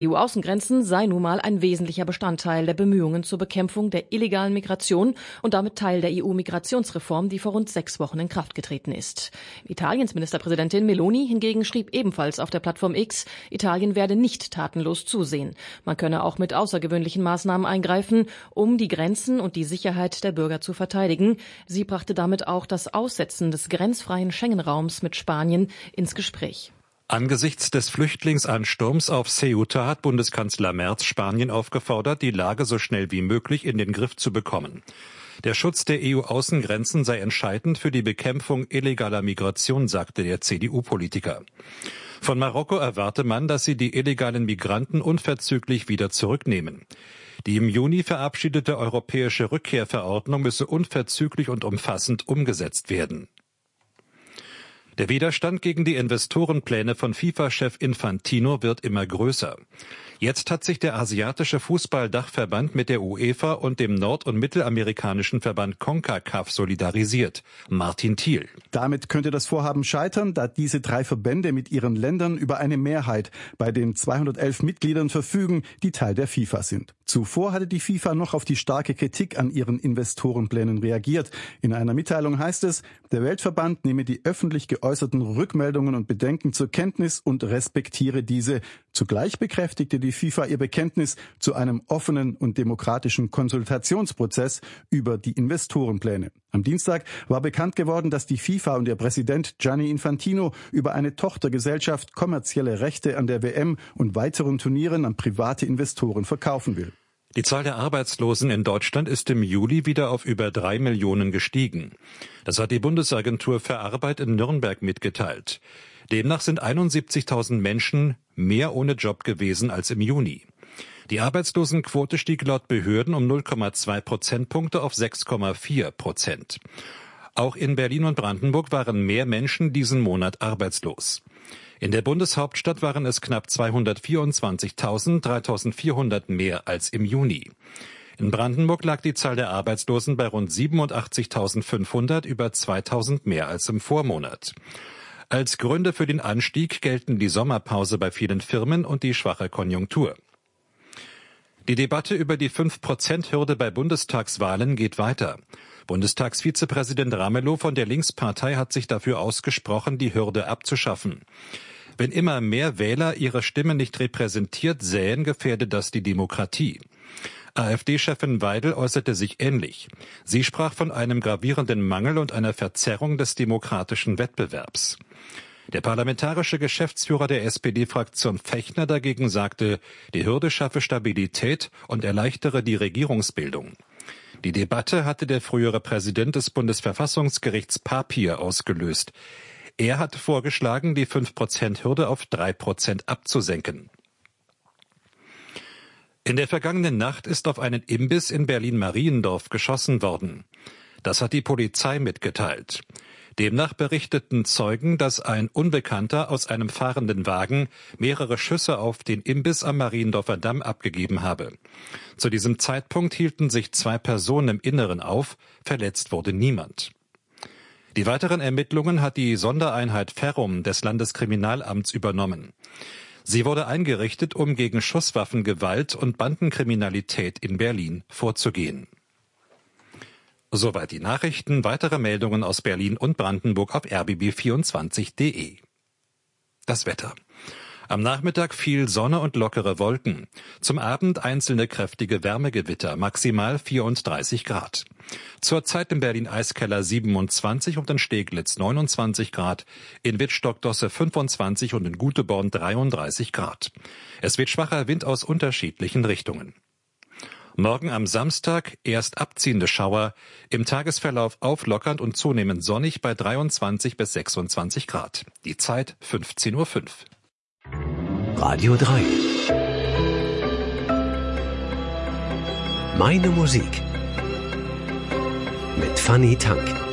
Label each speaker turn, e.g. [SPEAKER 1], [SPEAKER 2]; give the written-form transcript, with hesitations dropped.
[SPEAKER 1] EU-Außengrenzen sei nun mal ein wesentlicher Bestandteil der Bemühungen zur Bekämpfung der illegalen Migration und damit Teil der EU-Migrationsreform, die vor rund 6 Wochen in Kraft getreten ist. Italiens Ministerpräsidentin Meloni hingegen schrieb ebenfalls auf der Plattform X, Italien werde nicht tatenlos zusehen. Man könne auch mit außergewöhnlichen Maßnahmen eingreifen, um die Grenzen und die Sicherheit der Bürger zu verteidigen. Sie brachte damit auch das Aussetzen des grenzfreien Schengen-Raums mit Spanien ins Gespräch.
[SPEAKER 2] Angesichts des Flüchtlingsansturms auf Ceuta hat Bundeskanzler Merz Spanien aufgefordert, die Lage so schnell wie möglich in den Griff zu bekommen. Der Schutz der EU-Außengrenzen sei entscheidend für die Bekämpfung illegaler Migration, sagte der CDU-Politiker. Von Marokko erwarte man, dass sie die illegalen Migranten unverzüglich wieder zurücknehmen. Die im Juni verabschiedete europäische Rückkehrverordnung müsse unverzüglich und umfassend umgesetzt werden. Der Widerstand gegen die Investorenpläne von FIFA-Chef Infantino wird immer größer. Jetzt hat sich der asiatische Fußballdachverband mit der UEFA und dem nord- und mittelamerikanischen Verband CONCACAF solidarisiert. Martin Thiel.
[SPEAKER 3] Damit könnte das Vorhaben scheitern, da diese 3 Verbände mit ihren Ländern über eine Mehrheit bei den 211 Mitgliedern verfügen, die Teil der FIFA sind. Zuvor hatte die FIFA noch auf die starke Kritik an ihren Investorenplänen reagiert. In einer Mitteilung heißt es, der Weltverband nehme die öffentlich geäußerten Rückmeldungen und Bedenken zur Kenntnis und respektiere diese. Zugleich bekräftigte die FIFA ihr Bekenntnis zu einem offenen und demokratischen Konsultationsprozess über die Investorenpläne. Am Dienstag war bekannt geworden, dass die FIFA und ihr Präsident Gianni Infantino über eine Tochtergesellschaft kommerzielle Rechte an der WM und weiteren Turnieren an private Investoren verkaufen will.
[SPEAKER 2] Die Zahl der Arbeitslosen in Deutschland ist im Juli wieder auf über 3 Millionen gestiegen. Das hat die Bundesagentur für Arbeit in Nürnberg mitgeteilt. Demnach sind 71.000 Menschen mehr ohne Job gewesen als im Juni. Die Arbeitslosenquote stieg laut Behörden um 0,2 Prozentpunkte auf 6,4%. Auch in Berlin und Brandenburg waren mehr Menschen diesen Monat arbeitslos. In der Bundeshauptstadt waren es knapp 224.000, 3.400 mehr als im Juni. In Brandenburg lag die Zahl der Arbeitslosen bei rund 87.500, über 2.000 mehr als im Vormonat. Als Gründe für den Anstieg gelten die Sommerpause bei vielen Firmen und die schwache Konjunktur. Die Debatte über die 5%-Hürde bei Bundestagswahlen geht weiter. Bundestagsvizepräsident Ramelow von der Linkspartei hat sich dafür ausgesprochen, die Hürde abzuschaffen. Wenn immer mehr Wähler ihre Stimme nicht repräsentiert sähen, gefährde das die Demokratie. AfD-Chefin Weidel äußerte sich ähnlich. Sie sprach von einem gravierenden Mangel und einer Verzerrung des demokratischen Wettbewerbs. Der parlamentarische Geschäftsführer der SPD-Fraktion Fechner dagegen sagte, die Hürde schaffe Stabilität und erleichtere die Regierungsbildung. Die Debatte hatte der frühere Präsident des Bundesverfassungsgerichts Papier ausgelöst. Er hat vorgeschlagen, die 5%-Hürde auf 3% abzusenken. In der vergangenen Nacht ist auf einen Imbiss in Berlin-Mariendorf geschossen worden. Das hat die Polizei mitgeteilt. Demnach berichteten Zeugen, dass ein Unbekannter aus einem fahrenden Wagen mehrere Schüsse auf den Imbiss am Mariendorfer Damm abgegeben habe. Zu diesem Zeitpunkt hielten sich 2 Personen im Inneren auf, verletzt wurde niemand. Die weiteren Ermittlungen hat die Sondereinheit Ferrum des Landeskriminalamts übernommen. Sie wurde eingerichtet, um gegen Schusswaffengewalt und Bandenkriminalität in Berlin vorzugehen. Soweit die Nachrichten. Weitere Meldungen aus Berlin und Brandenburg auf rbb24.de. Das Wetter. Am Nachmittag viel Sonne und lockere Wolken. Zum Abend einzelne kräftige Wärmegewitter, maximal 34 Grad. Zurzeit in Berlin-Eiskeller 27 und in Steglitz 29 Grad, in Wittstock-Dosse 25 und in Guteborn 33 Grad. Es wird schwacher Wind aus unterschiedlichen Richtungen. Morgen am Samstag erst abziehende Schauer, im Tagesverlauf auflockernd und zunehmend sonnig bei 23 bis 26 Grad. Die Zeit 15:05 Uhr.
[SPEAKER 4] Radio 3. Meine Musik. Mit Fanny Tank.